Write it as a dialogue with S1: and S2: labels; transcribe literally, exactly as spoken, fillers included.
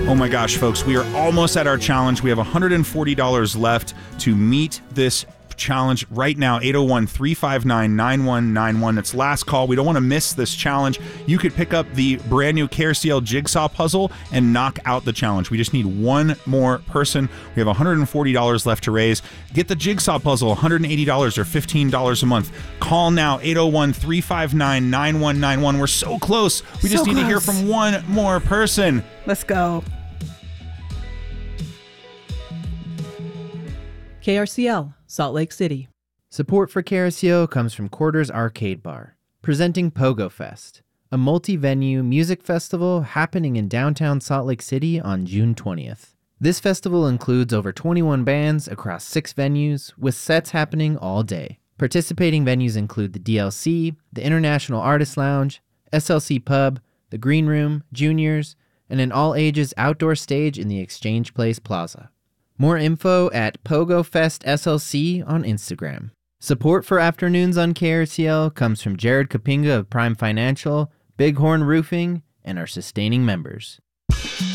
S1: Oh my gosh, folks, we are almost at our challenge. We have one hundred forty dollars left to meet this challenge right now. Eight oh one, three five nine, nine one nine one. It's last call. We don't want to miss this challenge. You could pick up the brand new K R C L jigsaw puzzle and knock out the challenge. We just need one more person. We have one hundred forty dollars left to raise. Get the jigsaw puzzle, one hundred eighty dollars or fifteen dollars a month. Call now, eight oh one, three five nine, nine one nine one. We're so close. We just
S2: So
S1: need
S2: close.
S1: to hear from one more person.
S2: Let's go.
S3: K R C L, Salt Lake City.
S4: Support for K R C O comes from Quarters Arcade Bar, presenting Pogo Fest, a multi-venue music festival happening in downtown Salt Lake City on June twentieth. This festival includes over twenty-one bands across six venues, with sets happening all day. Participating venues include the D L C, the International Artist Lounge, S L C Pub, the Green Room, Juniors, and an all-ages outdoor stage in the Exchange Place Plaza. More info at Pogo Fest S L C on Instagram. Support for Afternoons on K R C L comes from Jared Kapinga of Prime Financial, Bighorn Roofing, and our sustaining members.